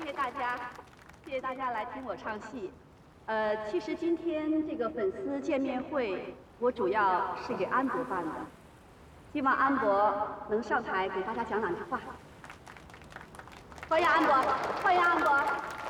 谢谢大家，谢谢大家来听我唱戏。其实今天这个粉丝见面会，我主要是给安博办的，希望安博能上台给大家讲两句话。欢迎安博，欢迎安博。